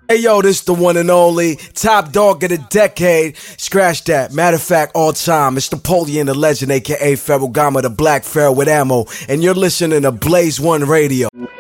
Hey yo, this the one and only top dog of the decade. Scratch that. Matter of fact, all time. It's Napoleon the Legend, aka Ferragamo, the Black Pharaoh with ammo, and you're listening to Blaze One Radio.